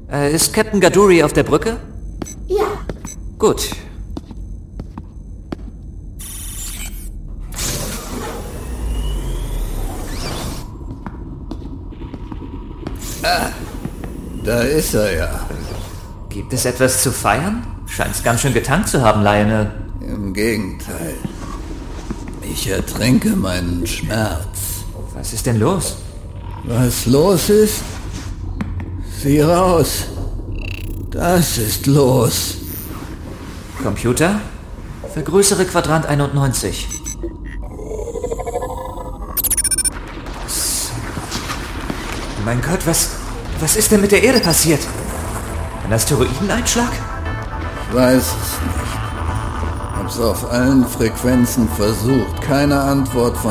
Ist Captain Gaduri auf der Brücke? Ja. Gut. Da ist er ja. Gibt es etwas zu feiern? Scheint's ganz schön getankt zu haben, Lionel. Im Gegenteil. Ich ertränke meinen Schmerz. Was ist denn los? Was los ist? Sieh raus. Das ist los. Computer? Vergrößere Quadrant 91. Mein Gott, was ist denn mit der Erde passiert? Ein Asteroideneinschlag? Ich weiß es nicht. Hab's auf allen Frequenzen versucht. Keine Antwort von